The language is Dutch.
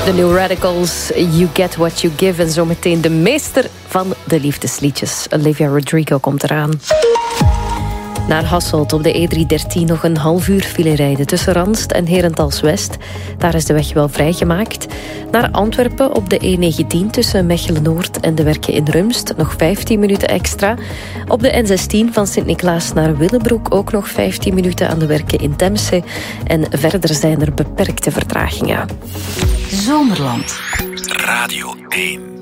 De New Radicals, You Get What You Give. En zometeen de meester van de liefdesliedjes. Olivia Rodrigo komt eraan. Naar Hasselt op de E313 nog een half uur file rijden tussen Ranst en Herentals-West. Daar is de weg wel vrijgemaakt. Naar Antwerpen op de E19 tussen Mechelen-Noord en de Werken in Rumst nog 15 minuten extra. Op de N16 van Sint-Niklaas naar Willebroek ook nog 15 minuten aan de Werken in Temse. En verder zijn er beperkte vertragingen. Zomerland. Radio 1.